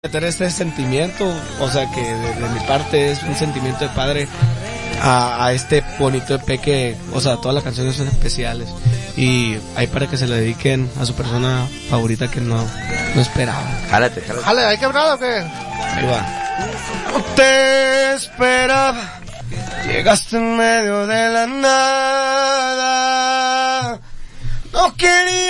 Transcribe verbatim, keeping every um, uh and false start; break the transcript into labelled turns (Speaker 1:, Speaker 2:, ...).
Speaker 1: meter este sentimiento, o sea que de, de mi parte es un sentimiento de padre a, a este bonito E P que, o sea, todas las canciones son especiales y ahí para que se le dediquen a su persona favorita que no, no esperaba.
Speaker 2: Jálate, jálate.
Speaker 3: Jale, ¿hay quebrado o qué?
Speaker 1: Ahí va. No te esperaba, llegaste en medio de la nada, no quería